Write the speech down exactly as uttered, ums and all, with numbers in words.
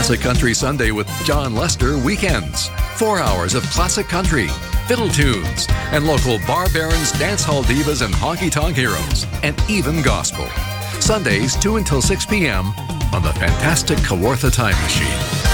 Classic Country Sunday with John Lester weekends. Four hours of classic country, fiddle tunes, and local bar barons, dance hall divas, and honky-tonk heroes, and even gospel. Sundays, two until six p.m. on the fantastic Kawartha Time Machine.